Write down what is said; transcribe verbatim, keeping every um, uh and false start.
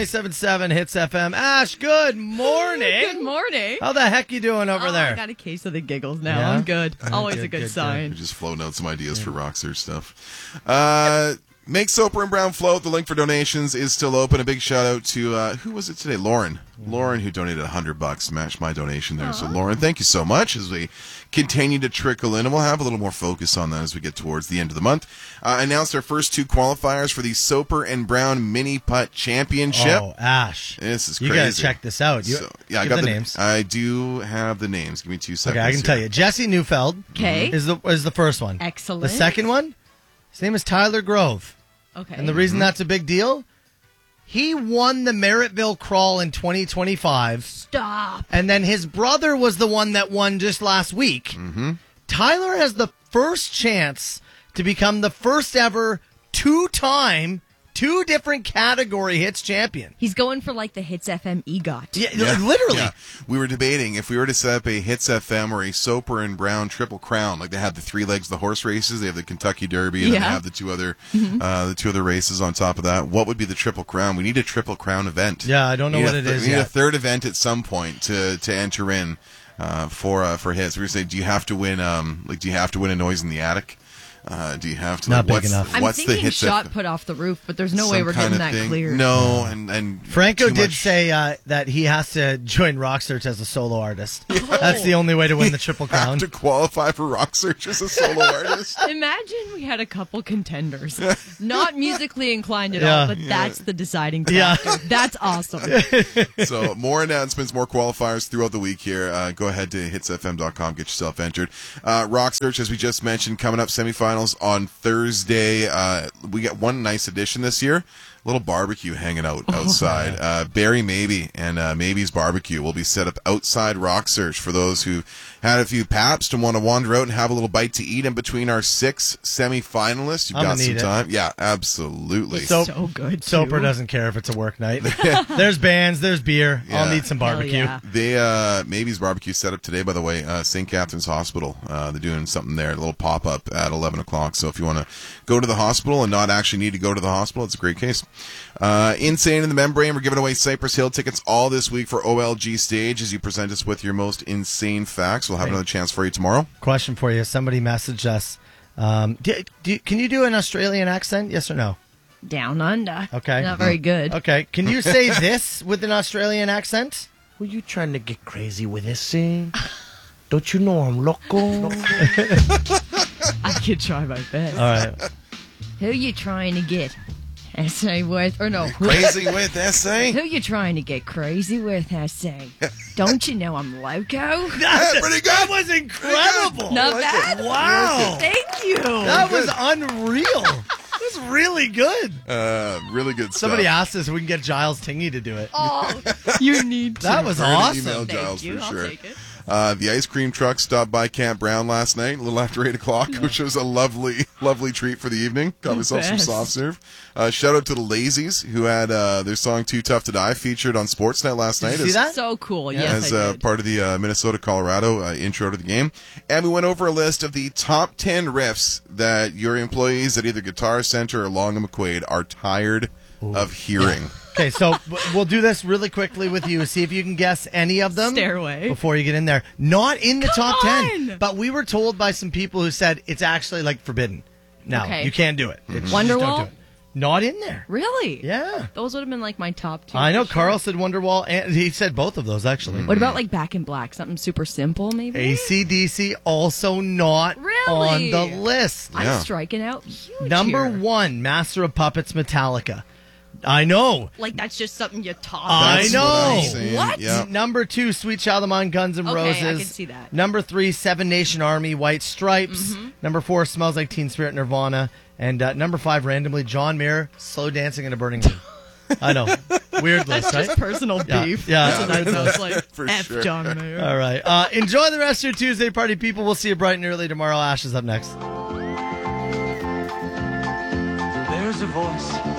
ninety-seven point seven Hits F M. Ash, good morning. Good morning. How the heck you doing over oh, there? I got a case of the giggles now. Yeah? I'm good. Uh, Always good, a good, good, sign. We're just floating out some ideas yeah. for Rocksurge stuff. Uh, make Soper and Brown float. The link for donations is still open. A big shout out to, uh, who was it today? Lauren. Lauren, who donated one hundred bucks to match my donation there. Aww. So, Lauren, thank you so much as we continue to trickle in. And we'll have a little more focus on that as we get towards the end of the month. Uh, announced our first two qualifiers for the Soper and Brown Mini Putt Championship. Oh, Ash. This is you crazy. You got to check this out. You, so, yeah, I give got the, the names. I do have the names. Give me two seconds. Okay, I can here. tell you. Jesse Neufeld okay. is the is the first one. Excellent. The second one, his name is Tyler Grove. Okay. And the reason mm-hmm. that's a big deal, he won the Merrittville Crawl in twenty twenty-five. Stop. And then his brother was the one that won just last week. Mm-hmm. Tyler has the first chance to become the first ever two-time, two different category hits champion. He's going for like the Hits F M EGOT. Yeah, Yeah, literally. yeah. We were debating if we were to set up a Hits F M or a Soper and Brown Triple Crown, like they have the three legs, the horse races, they have the Kentucky Derby, and Yeah. then they have the two other, Mm-hmm. uh, the two other races on top of that. What would be the Triple Crown? We need a Triple Crown event. Yeah, I don't know We need what a it th- is We need yet. a third event at some point to to enter in uh, for uh, for hits. We were saying, do you have to win? Um, like, do you have to win a Noise in the Attic? Uh, do you have to? Not like, big what's, enough. I'm What's the thinking hits shot F- put off the roof, but there's no some way we're kind getting of that thing? clear. No, and and Franco too did much- say uh, that he has to join Rocksearch as a solo artist. That's the only way to win the Triple Crown. have to qualify for Rocksearch as a solo artist. Imagine we had a couple contenders. Not musically inclined at Yeah. all, but that's the deciding Yeah. factor. That's awesome. So more announcements, more qualifiers throughout the week here. Uh, go ahead to hits f m dot com, get yourself entered. Uh, Rocksearch, as we just mentioned, coming up semifinals on Thursday. Uh, we got one nice addition this year. Little barbecue hanging out outside. Uh, Barry Maybe and uh, Maybe's Barbecue will be set up outside Rocksearch for those who had a few Pabst and want to wander out and have a little bite to eat in between our six semi-finalists. You've I'm got gonna some need it. time. Yeah, absolutely. So- So good. Soper too. doesn't care if it's a work night. There's bands, there's beer. I'll Yeah. need some Hell barbecue. yeah. They uh Maybe's Barbecue set up today, by the way, uh Saint Catherine's Hospital. Uh they're doing something there, a little pop up at eleven o'clock. So if you want to go to the hospital and not actually need to go to the hospital, it's a great case. Uh Insane in the Membrane, we're giving away Cypress Hill tickets all this week for O L G Stage as you present us with your most insane facts. We'll have another chance for you tomorrow. Question for you. Somebody messaged us. Um, do, do, can you do an Australian accent? Yes or no? Down under. Okay. Not very good. Okay. Can you say this with an Australian accent? Were you trying to get crazy with this thing? Don't you know I'm loco? I could try my best. All right. Who you trying to get? S A with, or no, who, Crazy with S A? who you trying to get crazy with, S A? Don't you know I'm loco? That, pretty good. That was incredible. Not bad? Wow. Thank you. That was unreal. That was really good. Uh, really good stuff. Somebody asked us if we can get Giles Tingy to do it. Oh, you need to. That was We're gonna awesome. email Thank Giles you. for I'll sure. take it. Uh, the ice cream truck stopped by Camp Brown last night, a little after eight o'clock, which was a lovely, lovely treat for the evening. Got myself some best. soft serve. Uh, shout out to the Lazies, who had uh, their song "Too Tough to Die" featured on Sportsnet last Did night you see as, that? So cool. Yes, as I uh, did. part of the uh, Minnesota Colorado uh, intro to the game. And we went over a list of the top ten riffs that your employees at either Guitar Center or Long and McQuaid are tired of hearing. Okay, so w- we'll do this really quickly with you. See if you can guess any of them. Stairway. Before you get in there. Not in the Come top ten. on! But we were told by some people who said it's actually like forbidden. No, Okay. you can't do it. It's- just Wonderwall? don't do it. Not in there. Really? Yeah. Those would have been like my top two. I know. for sure. Carl said Wonderwall, and he said both of those actually. What about like Back in Black? Something super simple, maybe? A C D C also not Really? on the list. Yeah. I'm striking out huge Number here. one, Master of Puppets, Metallica. I know. Like that's just something you talk I That's know. what I'm saying. What? Yeah. Number two, Sweet Child of Mine, Guns N' Okay, Roses. I can see that. Number three, Seven Nation Army, White Stripes. Mm-hmm. Number four, Smells Like Teen Spirit, Nirvana. And uh, number five, randomly, John Mayer, Slow Dancing in a Burning Room. I know. Weird list, That's right? just personal Yeah. beef. Yeah. That's what that sounds like. For F sure. John Mayer. All right. Uh, enjoy the rest of your Tuesday party, people. We'll see you bright and early tomorrow. Ash is up next. There's a voice